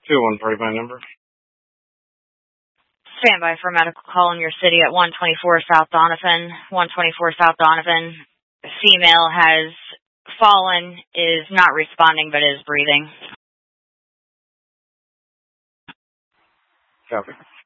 213 my number. Stand by for medical call in your city at 124 South Donovan. 124 South Donovan. A female has fallen, is not responding, but is breathing. Copy.